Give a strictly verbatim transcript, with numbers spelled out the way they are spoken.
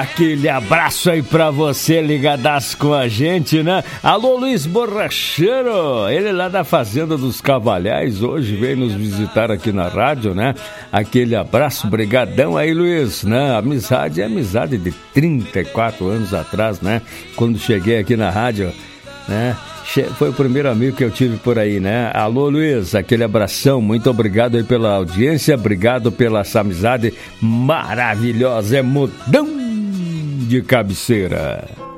Aquele abraço aí pra você, ligadaço com a gente, né? Alô, Luiz Borracheiro, ele lá da Fazenda dos Cavalhais, hoje veio nos visitar aqui na rádio, né? Aquele abraço, brigadão aí, Luiz, né? Amizade é amizade de trinta e quatro anos atrás, né? Quando cheguei aqui na rádio, né? Foi o primeiro amigo que eu tive por aí, né? Alô, Luiz, aquele abração, muito obrigado aí pela audiência, obrigado pela essa amizade maravilhosa, é modão de cabeceira.